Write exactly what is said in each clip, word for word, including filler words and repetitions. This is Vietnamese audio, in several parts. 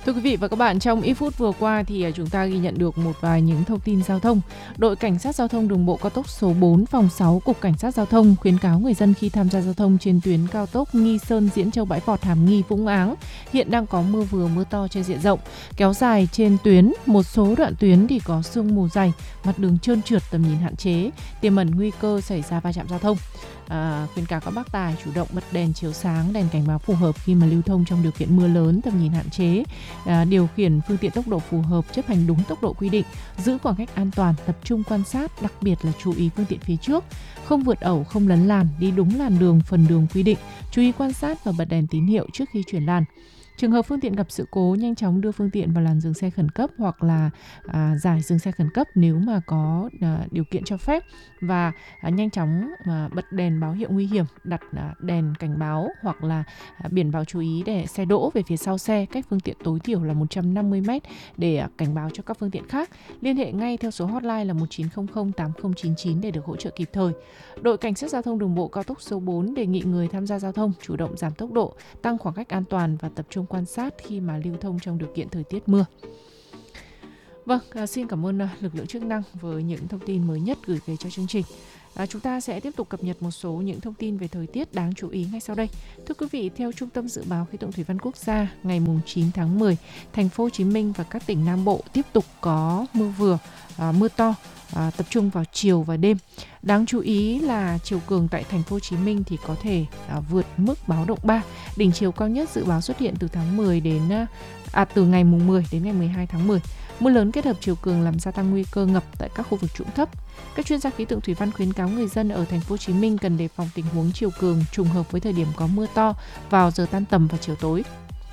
Thưa quý vị và các bạn, trong ít phút vừa qua thì chúng ta ghi nhận được một vài những thông tin giao thông. Đội Cảnh sát Giao thông Đường bộ cao tốc số bốn phòng sáu Cục Cảnh sát Giao thông khuyến cáo người dân khi tham gia giao thông trên tuyến cao tốc Nghi Sơn - Diễn Châu - Bãi Vọt - Hàm Nghi - Vũng Áng hiện đang có mưa vừa mưa to trên diện rộng, kéo dài trên tuyến. Một số đoạn tuyến thì có sương mù dày, mặt đường trơn trượt, tầm nhìn hạn chế, tiềm ẩn nguy cơ xảy ra va chạm giao thông. À, khuyến cáo các bác tài chủ động bật đèn chiếu sáng, đèn cảnh báo phù hợp khi mà lưu thông trong điều kiện mưa lớn, tầm nhìn hạn chế, à, điều khiển phương tiện tốc độ phù hợp, chấp hành đúng tốc độ quy định, giữ khoảng cách an toàn, tập trung quan sát, đặc biệt là chú ý phương tiện phía trước, không vượt ẩu, không lấn làn, đi đúng làn đường, phần đường quy định, chú ý quan sát và bật đèn tín hiệu trước khi chuyển làn. Trường hợp phương tiện gặp sự cố, nhanh chóng đưa phương tiện vào làn dừng xe khẩn cấp hoặc là à, giải dừng xe khẩn cấp nếu mà có à, điều kiện cho phép, và à, nhanh chóng à, bật đèn báo hiệu nguy hiểm, đặt à, đèn cảnh báo hoặc là à, biển báo chú ý để xe đỗ về phía sau xe, cách phương tiện tối thiểu là một trăm năm mươi mét để à, cảnh báo cho các phương tiện khác. Liên hệ ngay theo số hotline là một chín không không tám không chín chín để được hỗ trợ kịp thời. Đội Cảnh sát Giao thông Đường bộ cao tốc số bốn đề nghị người tham gia giao thông chủ động giảm tốc độ, tăng khoảng cách an toàn và tập trung quan sát khi mà lưu thông trong điều kiện thời tiết mưa. Vâng, à, xin cảm ơn à, lực lượng chức năng với những thông tin mới nhất gửi về cho chương trình. À, chúng ta sẽ tiếp tục cập nhật một số những thông tin về thời tiết đáng chú ý ngay sau đây. Thưa quý vị, theo Trung tâm Dự báo Khí tượng Thủy văn Quốc gia, ngày chín tháng mười, thành phố Hồ Chí Minh và các tỉnh Nam Bộ tiếp tục có mưa vừa, à, mưa to, à, tập trung vào chiều và đêm. Đáng chú ý là chiều cường tại thành phố Hồ Chí Minh thì có thể à, vượt mức báo động ba. Đỉnh chiều cao nhất dự báo xuất hiện từ tháng mười đến à, từ ngày mùng mười đến ngày mười hai tháng mười. Mưa lớn kết hợp chiều cường làm gia tăng nguy cơ ngập tại các khu vực trũng thấp. Các chuyên gia khí tượng thủy văn khuyến cáo người dân ở thành phố Hồ Chí Minh cần đề phòng tình huống chiều cường trùng hợp với thời điểm có mưa to vào giờ tan tầm và chiều tối.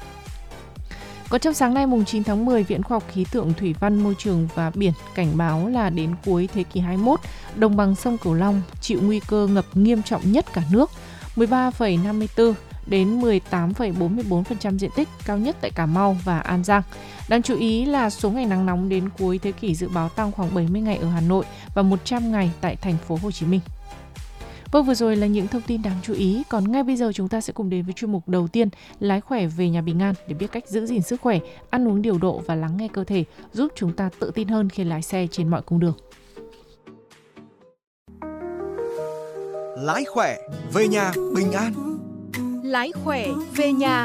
Còn trong sáng nay mùng chín tháng mười, Viện Khoa học Khí tượng Thủy văn Môi trường và Biển cảnh báo là đến cuối thế kỷ hai mươi mốt, đồng bằng sông Cửu Long chịu nguy cơ ngập nghiêm trọng nhất cả nước, mười ba phẩy năm mươi tư đến mười tám phẩy bốn mươi bốn phần trăm diện tích, cao nhất tại Cà Mau và An Giang. Đáng chú ý là số ngày nắng nóng đến cuối thế kỷ dự báo tăng khoảng bảy mươi ngày ở Hà Nội và một trăm ngày tại thành phố Hồ Chí Minh. Vâng, vừa rồi là những thông tin đáng chú ý. Còn ngay bây giờ chúng ta sẽ cùng đến với chuyên mục đầu tiên, lái khỏe về nhà bình an, để biết cách giữ gìn sức khỏe, ăn uống điều độ và lắng nghe cơ thể, giúp chúng ta tự tin hơn khi lái xe trên mọi cung đường. Lái khỏe về nhà bình an. Lái khỏe về nhà